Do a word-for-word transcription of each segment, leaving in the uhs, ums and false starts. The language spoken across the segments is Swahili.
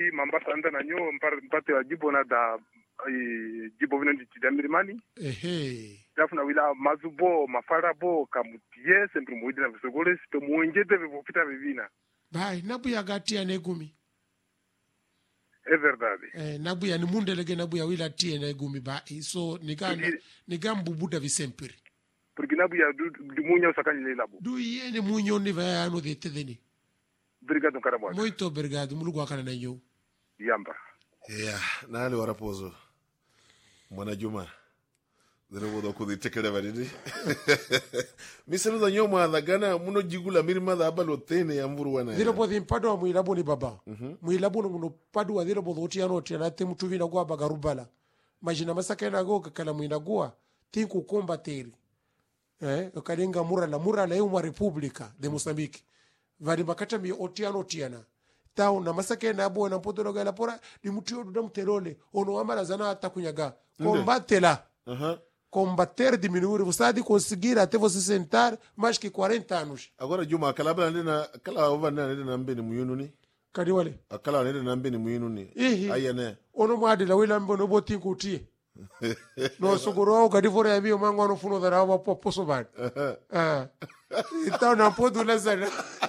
Mambasa anda na nyo mpate wa jibo na da jibo vino ndi chidamirimani. Ehe. Dafu na wila mazubo, mafarabo, kamutie, sempri muidi na visogole, sipe muenjete vivopita vivina. Bai, nabu ya gati ya negumi. É verdade. Eh, nabu ya ni mundelege nabu ya wila tie negumi bai. So, niga, niga mbubuda visempiri. Porque nabu ya du, du munyo usakani le labu. Du yene munyo ni vaya ano de tedeni. Obrigado, Caramboa. Muito obrigado. Mulugu wakana na nyo. Yamba. Yeah, nali warapozo. Mwana Juma. Zero bodo kuditekele badidi. Miselu da nyo mwa gana muno jigula mirima da abalo tene ya mvuru wana. Zero bodo impado wa muilabu ni baba. Mm-hmm. Muilabu ni padu wa zero bodo uti ano uti anate mtuvi na gua bagarubala. Majina masaka ina go kakala muina gua. Tinku komba teri. Eh, kalinga murala. Murala yu mwa Republika de Mozambique. Vari makata mi otiano otiana. Tau na masake na abo na mpoto noga la pora ni mutu yodu damu terole. Ono amala zana hata kunyaga. Combatela. Aha. Combater diminuir. Você há de conseguir até você sentar mais que quarenta anos. Agora Juma, akala bala nena, akala ova nena nambe ni muyunu ni? Kadi wale? Akala nena nambe ni muyunu ni? Ihi. Ayane. Ono mwadi la wila mbo nobo tinku utie. No sogoro au kadi fore ya biyo mangu ano funo dhara awa po poso bad. Ah. Itao na podu la zana.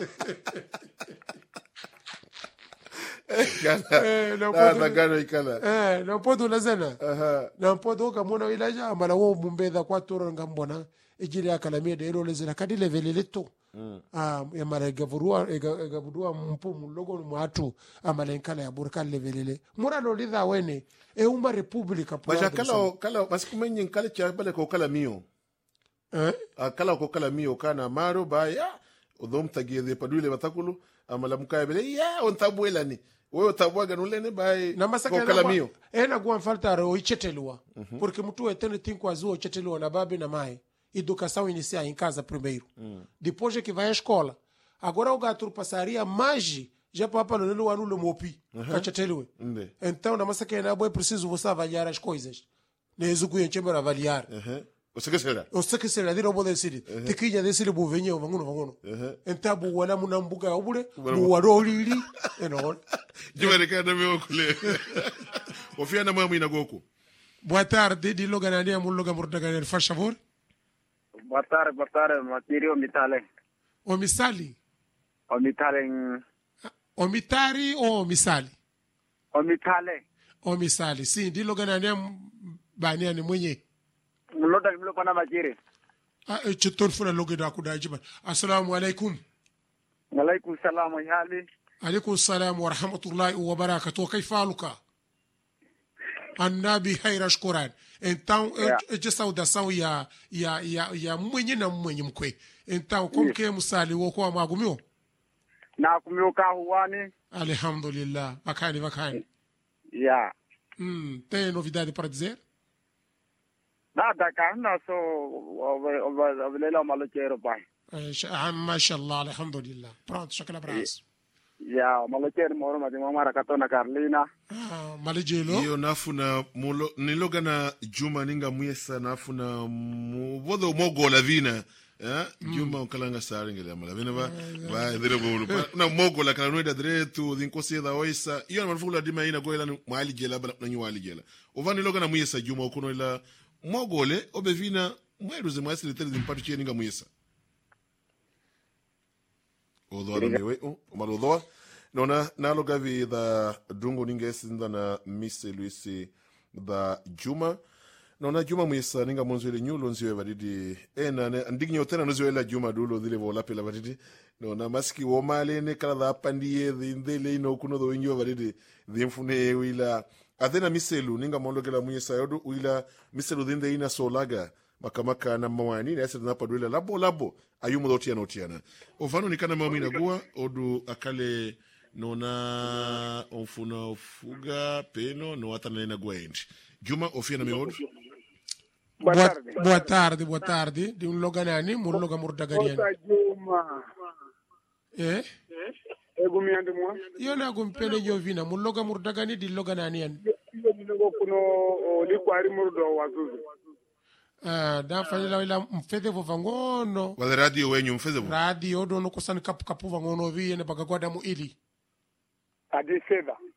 Eh, na gano ikala. Eh, na podu la zana. Aha. Na podu ka mwana ilaja amala wo mumbedha kwa toro ngambona ejiri akalamia de ero lezela kadi levele leto. Mm. Ah, amala gavurua gavurua mpu mulogo mwatu amala inkala ya burka levelele. Mura no lidha wene e uma republika po. Maja kala kala masikumenye nkale cha bale ko kala mio. Eh? Akala ko kala mio kana maro baya udhom tagiye padule batakulu amala mukaya bele ya ontabuela ni. Wewe tabwaga nulene bai ko kala mio. Ena gwa falta ro ichetelwa. Mm -hmm. Porque mtu etene tinku azuo ichetelwa na babe na mai. Educação inicial em casa primeiro. Mm. Depois é que vai à escola. Agora o gato passaria mais já para para no ano no mopi. Cacheteliwe. Então na massa que na boa é preciso você avaliar as coisas. Nezo que enche para avaliar. Eh. Você que será? Você que será dire obo decidi. Tikinya decidi bo venye vanguno vanguno. Então bo wala munambuga obule, bo waro lili. Eno. Jumare kana me okule. Ofia na mama inagoku. Boa tarde, di loganania mun loga mordagane faz favor. Boa tarde, boa tarde, Matiri Omitale. Omisali? Omitale. Omitari ou Omisali? Omitale. Omisali, sim. Di loganania bania ni mwenye. Muloda mlo pana Matiri. Ah, e chuton funa loge da kuda jiba. Assalamu alaikum. Alaikum salam wa hali. Alaikum salam wa rahmatullahi wa barakatuh. Kaifa haluka? Annabi haira shkuran. Então, yeah. eu te saudação ya ya ya ya mwenye na mwenye mkwe. Então, como yes. que musali wo kwa magumio? Na kumio ka huani. Alhamdulillah. Bacana, bacana. Yeah. Hum, tem novidade para dizer? Nada, cara, só o lela maloqueiro, pai. Ah, mashallah, alhamdulillah. Pronto, shakala abraço. Ya malocheri moro mati mama rakatona Carlina. Ah, malejelo. Iyo nafuna mulo niloga na Juma ninga mwesa nafuna muvodo mogo la vina. Eh? Juma ukalanga saringele mala vina ba ba dire bolu. Na mogo la kana noida dire tu dinkosi da oisa. Iyo na mfula dima ina goela mwali jela bala na nyuali jela. Ovani loga na mwesa Juma ukuno ila mogole obevina mweruze mwasi litere dimpatu chie ninga mwesa. Odoa na mewe, o marodoa. Nona, nalo gavi da dungo ninga esinda na mise luisi da Juma. Nona Juma mwisa ninga monzuele nyulo nziwe vadidi. E na ne, ndigi nyotena nziwela Juma dulo dhile volape la vadidi. Nona, maski womale ne kala da apandiye dhindele ino kuno do inyo vadidi. Dhimfune wila. Athena miselu ninga monlogela mwisa yodo wila miselu dhinde ina solaga. Makamaka na mawani na ese napa duela labo labo ayumo dotiana otiana ovano ni kana mawami nagua odu akale nona onfuna ofuga peno no atana na guendi Juma ofia na meodu. Boa tarde. Boa tarde, boa tarde. Di un loganani, mur loga murdagariani. Juma. Eh? Ego mi ande mo. Yo na gum pele jovina, mur loga murdagani di loganani an. Yo mi ngo kuno li kwari murdo wazuzu. Ah, da fanyila ila mfede vovangono. Wale radio wenyu mfede vo? Radio do no kusani kapu kapu vangono vi ene bagagwada mu ili. Adi seda.